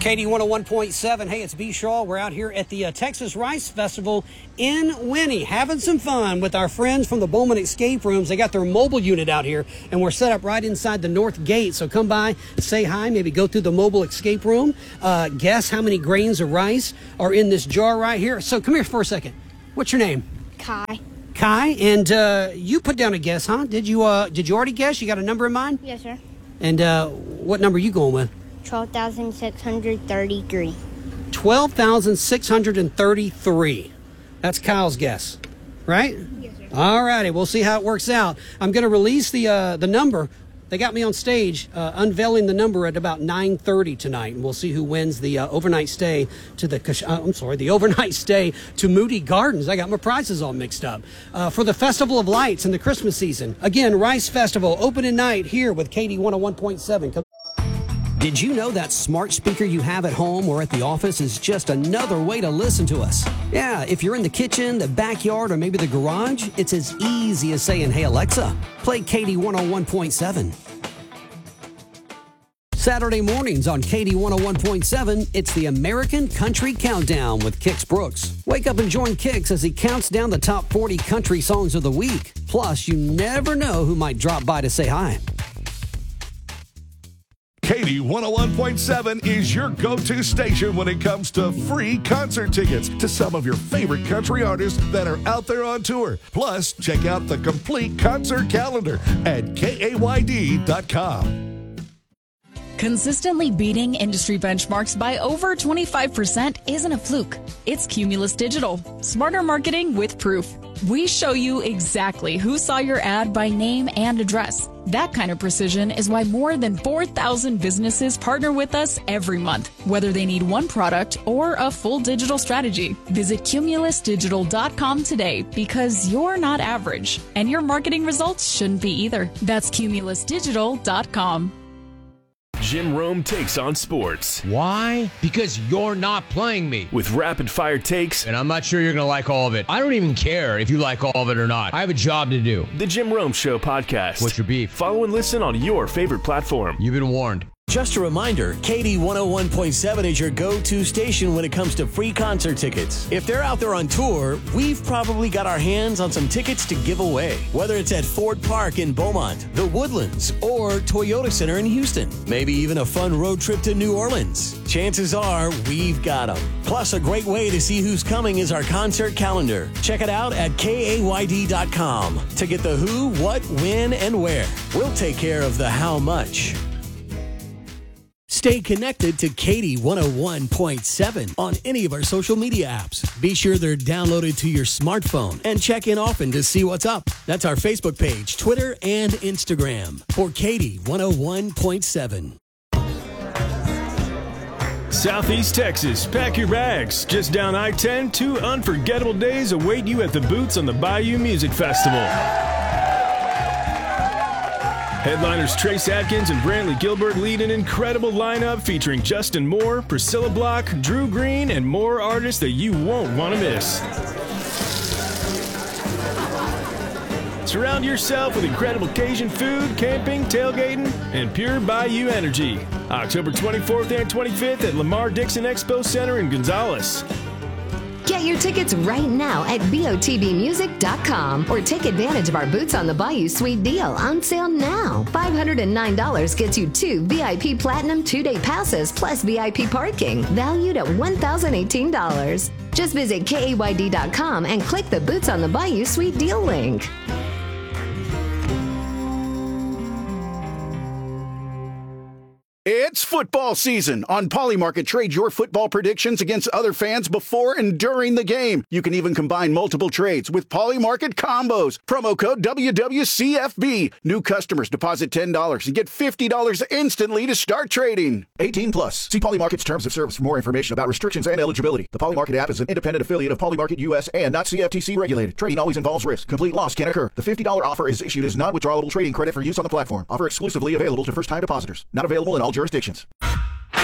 KD 101.7. Hey, it's B. Shaw. We're out here at the Texas Rice Festival in Winnie, having some fun with our friends from the Bowman Escape Rooms. They got their mobile unit out here, and we're set up right inside the north gate. So come by, say hi, maybe go through the mobile escape room. Guess how many grains of rice are in this jar right here. So come here for a second. What's your name? Kai. Kai, and you put down a guess, huh? Did you already guess? You got a number in mind? Yes, sir. And what number are you going with? 12,633. 12,633. That's Kyle's guess, right? Yes, sir. All righty, we'll see how it works out. I'm going to release the number. They got me on stage unveiling the number at about 9:30 tonight, and we'll see who wins the overnight stay to the overnight stay to Moody Gardens. I got my prizes all mixed up for the Festival of Lights in the Christmas season. Again, Rice Festival opening night here with KD 101.7. Did you know that smart speaker you have at home or at the office is just another way to listen to us? Yeah, if you're in the kitchen, the backyard, or maybe the garage, it's as easy as saying, "Hey Alexa, play KD 101.7. Saturday mornings on KD 101.7, it's the American Country Countdown with Kix Brooks. Wake up and join Kix as he counts down the top 40 country songs of the week. Plus, you never know who might drop by to say hi. KD 101.7 is your go-to station when it comes to free concert tickets to some of your favorite country artists that are out there on tour. Plus, check out the complete concert calendar at KAYD.com. Consistently beating industry benchmarks by over 25% isn't a fluke. It's Cumulus Digital. Smarter marketing with proof. We show you exactly who saw your ad by name and address. That kind of precision is why more than 4,000 businesses partner with us every month, whether they need one product or a full digital strategy. Visit cumulusdigital.com today because you're not average, and your marketing results shouldn't be either. That's cumulusdigital.com. Jim Rome takes on sports. Why? Because you're not playing me. With rapid-fire takes. And I'm not sure you're going to like all of it. I don't even care if you like all of it or not. I have a job to do. The Jim Rome Show podcast. What's your beef? Follow and listen on your favorite platform. You've been warned. Just a reminder, KD 101.7 is your go-to station when it comes to free concert tickets. If they're out there on tour, we've probably got our hands on some tickets to give away. Whether it's at Ford Park in Beaumont, the Woodlands, or Toyota Center in Houston. Maybe even a fun road trip to New Orleans. Chances are we've got them. Plus, a great way to see who's coming is our concert calendar. Check it out at KAYD.com to get the who, what, when, and where. We'll take care of the how much. Stay connected to KD 101.7 on any of our social media apps. Be sure they're downloaded to your smartphone and check in often to see what's up. That's our Facebook page, Twitter, and Instagram for KD 101.7. Southeast Texas, pack your bags. Just down I-10, 2 unforgettable days await you at the Boots on the Bayou Music Festival. Headliners Trace Adkins and Brantley Gilbert lead an incredible lineup featuring Justin Moore, Priscilla Block, Drew Green, and more artists that you won't want to miss. Surround yourself with incredible Cajun food, camping, tailgating, and pure Bayou energy. October 24th and 25th at Lamar Dixon Expo Center in Gonzales. Get your tickets right now at BOTBmusic.com or take advantage of our Boots on the Bayou Suite deal on sale now. $509 gets you 2 VIP Platinum 2-day passes plus VIP parking, valued at $1,018. Just visit KAYD.com and click the Boots on the Bayou Suite deal link. It's football season. On Polymarket, trade your football predictions against other fans before and during the game. You can even combine multiple trades with Polymarket combos. Promo code WWCFB. New customers deposit $10 and get $50 instantly to start trading. 18 plus. See Polymarket's terms of service for more information about restrictions and eligibility. The Polymarket app is an independent affiliate of Polymarket US and not CFTC regulated. Trading always involves risk. Complete loss can occur. The $50 offer is issued as non-withdrawable trading credit for use on the platform. Offer exclusively available to first-time depositors. Not available in all jurisdictions.